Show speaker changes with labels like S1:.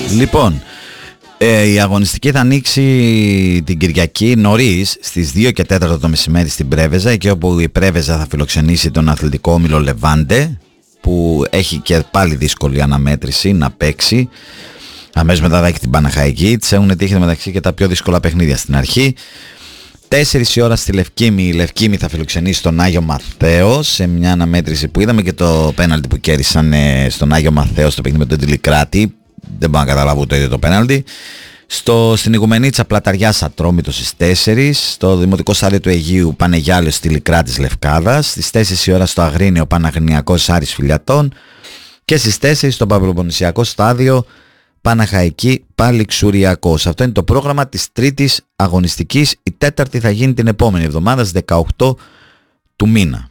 S1: Λοιπόν, η αγωνιστική θα ανοίξει την Κυριακή νωρίς στις 2 και 4 το μεσημέρι στην Πρέβεζα, εκεί όπου η Πρέβεζα θα φιλοξενήσει τον αθλητικό όμιλο Λεβάντε, που έχει και πάλι δύσκολη αναμέτρηση να παίξει. Αμέσως μετά θα έχει την Παναχαϊκή. Της έχουν τύχει μεταξύ και τα πιο δύσκολα παιχνίδια στην αρχή. 4 η ώρα στη Λευκήμη, η Λευκήμη θα φιλοξενήσει τον Άγιο Μαθαίο, σε μια αναμέτρηση που είδαμε και το πέναλτι που κέρδισαν στον Άγιο Μαθαίο στο παιχνίδι με τον Τιλικράτη. Δεν μπορώ να καταλάβω το ίδιο το πέναλτι. Στην Ιγουμενίτσα Πλαταριάς Ατρόμητος στις 4, στο Δημοτικό Στάδιο του Αιγείου Πανεγιάλεως Τιλικράτης Λευκάδας, στις 4 η ώρα στο Αγρίνιο Παναγνιακός Άρης Φιλιατών και στις 4 στο Παυλοποννησιακό Στάδιο Παναχαϊκή πάλι Ξουριακός. Αυτό είναι το πρόγραμμα της τρίτης αγωνιστικής. Η τέταρτη θα γίνει την επόμενη εβδομάδα στις 18 του μήνα.